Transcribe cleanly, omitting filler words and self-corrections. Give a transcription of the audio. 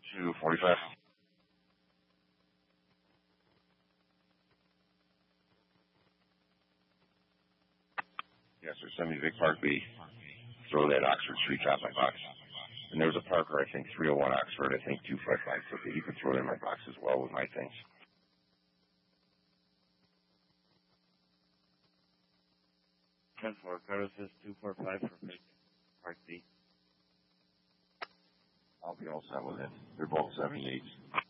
245. Yes, sir. Send me Vic Park B. Throw that Oxford Street top my box. And there's a Parker, I think, 301 Oxford, I think 255. So you can throw it in my box as well with my things. 10-4, Carter says 245 for Vic Park B. I'll be all set with it. They're both 78s.